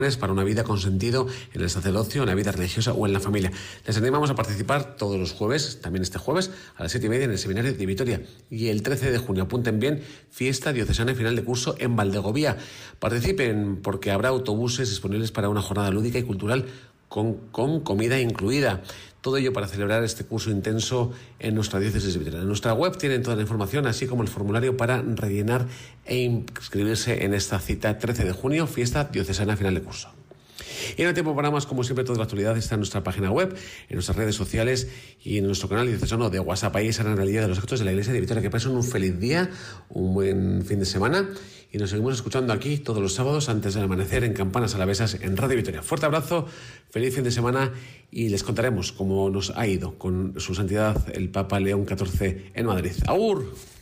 para una vida con sentido en el sacerdocio, en la vida religiosa o en la familia. Les animamos a participar todos los jueves, también este jueves, a las 7:30 en el seminario de Vitoria. Y el 13 de junio, apunten bien, fiesta diocesana y final de curso en Valdegovía. Participen porque habrá autobuses disponibles para una jornada lúdica y cultural con comida incluida. Todo ello para celebrar este curso intenso en nuestra diócesis de Vitoria. En nuestra web tienen toda la información, así como el formulario para rellenar e inscribirse en esta cita 13 de junio, fiesta diocesana final de curso. Y no hay tiempo para más, como siempre, toda la actualidad está en nuestra página web, en nuestras redes sociales y en nuestro canal diocesano de WhatsApp. Ahí serán el día de los actos de la Iglesia de Vitoria. Que pasen un feliz día, un buen fin de semana y nos seguimos escuchando aquí todos los sábados antes del amanecer en Campanas Alavesas en Radio Vitoria. Fuerte abrazo, feliz fin de semana y les contaremos cómo nos ha ido con su santidad el Papa León XIV en Madrid. ¡Agur!